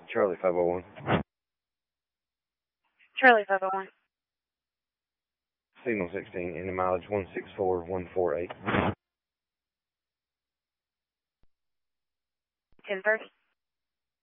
Charlie 501. Charlie 501. Signal 16, in the mileage 164148. 1030.